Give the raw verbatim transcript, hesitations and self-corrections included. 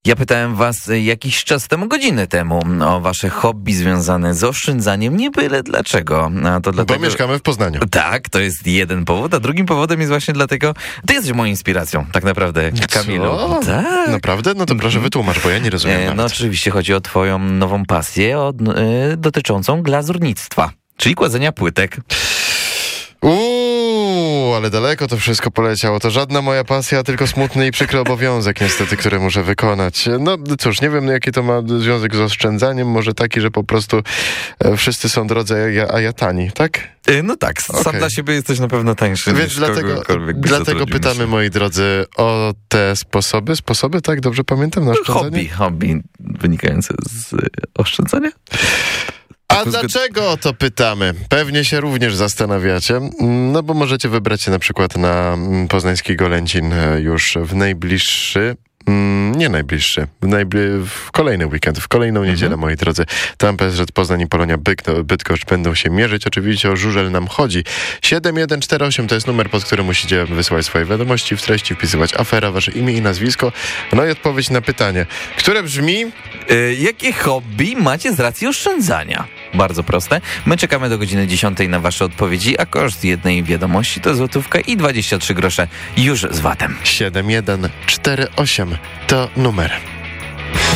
Ja pytałem was jakiś czas temu, godzinę temu, o wasze hobby związane z oszczędzaniem, nie byle dlaczego. A to dlatego, Bo mieszkamy w Poznaniu. Tak, to jest jeden powód, a drugim powodem jest właśnie dlatego, ty jesteś moją inspiracją, tak naprawdę, Kamilu. Co? Tak. Naprawdę? No to proszę wytłumacz, bo ja nie rozumiem E, nawet. No oczywiście chodzi o twoją nową pasję od, e, dotyczącą glazurnictwa, czyli kładzenia płytek. Uuu, ale daleko to wszystko poleciało. To żadna moja pasja, tylko smutny i przykry obowiązek niestety, który muszę wykonać. No cóż, nie wiem, jaki to ma związek z oszczędzaniem. Może taki, że po prostu e, wszyscy są drodzy, a ja, a ja tani, tak? E, No tak, sam Okej. dla siebie jesteś na pewno tańszy Więc niż dlatego, kogokolwiek byś dlatego zatrudnił, pytamy, myślę. moi drodzy, o te sposoby. Sposoby, tak? Dobrze pamiętam? Na oszczędzanie? Hobby, hobby wynikające z e, oszczędzania. A dlaczego o to pytamy? Pewnie się również zastanawiacie. No bo możecie wybrać się na przykład na poznański Golęcin już w najbliższy, nie najbliższy, w, najbli- w kolejny weekend, w kolejną niedzielę, moi drodzy. Tam P S Z Poznań i Polonia Byk- Bydgoszcz będą się mierzyć. Oczywiście o żużel nam chodzi. siedem jeden cztery osiem to jest numer, pod którym musicie wysyłać swoje wiadomości, w treści wpisywać afera, wasze imię i nazwisko. No i odpowiedź na pytanie, które brzmi... E, jakie hobby macie z racji oszczędzania? Bardzo proste. My czekamy do godziny dziesiątej na wasze odpowiedzi, a koszt jednej wiadomości to złotówka i dwadzieścia trzy grosze już z vatem. siedem jeden cztery osiem to numer.